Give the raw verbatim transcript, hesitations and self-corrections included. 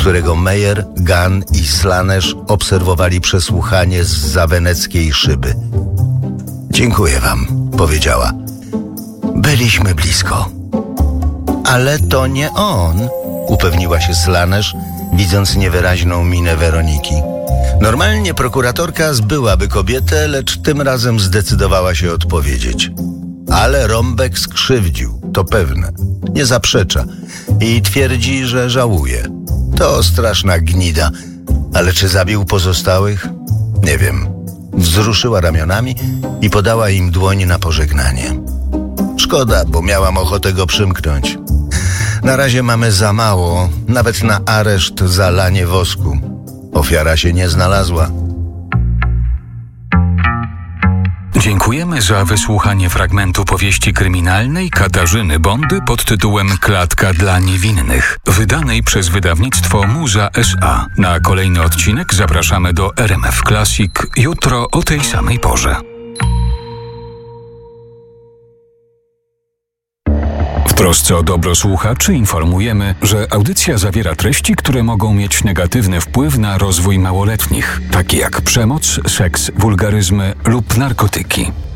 którego Meyer, Gunn i Slaanesh obserwowali przesłuchanie zza weneckiej szyby. Dziękuję wam, powiedziała. Byliśmy blisko. Ale to nie on, upewniła się Slaanesh, widząc niewyraźną minę Weroniki. Normalnie prokuratorka zbyłaby kobietę, lecz tym razem zdecydowała się odpowiedzieć. Ale Rąbek skrzywdził, to pewne. Nie zaprzecza i twierdzi, że żałuje. To straszna gnida. Ale czy zabił pozostałych? Nie wiem. Wzruszyła ramionami i podała im dłoń na pożegnanie. Szkoda, bo miałam ochotę go przymknąć. Na razie mamy za mało, nawet na areszt za lanie wosku. Ofiara się nie znalazła. Dziękujemy za wysłuchanie fragmentu powieści kryminalnej Katarzyny Bondy pod tytułem Klatka dla niewinnych, wydanej przez wydawnictwo Muza S A. Na kolejny odcinek zapraszamy do R M F Classic jutro o tej samej porze. W trosce o dobro słuchaczy informujemy, że audycja zawiera treści, które mogą mieć negatywny wpływ na rozwój małoletnich, takie jak przemoc, seks, wulgaryzmy lub narkotyki.